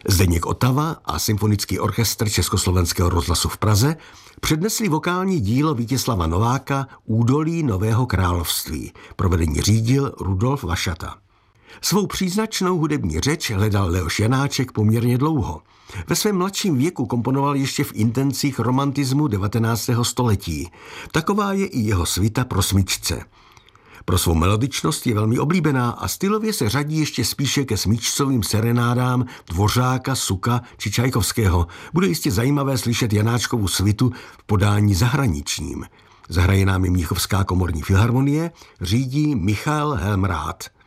Zdeněk Otava a Symfonický orchestr Československého rozhlasu v Praze přednesli vokální dílo Vítězslava Nováka Údolí Nového království. Provedení řídil Rudolf Vašata. Svou příznačnou hudební řeč hledal Leoš Janáček poměrně dlouho. Ve svém mladším věku komponoval ještě v intencích romantismu 19. století. Taková je i jeho svita Pro smyčce. Pro svou melodičnost je velmi oblíbená a stylově se řadí ještě spíše ke smyčcovým serenádám Dvořáka, Suka či Čajkovského. Bude jistě zajímavé slyšet Janáčkovu svitu v podání zahraničním. Zahraje nám Mnichovská komorní filharmonie, řídí Michal Helmrath.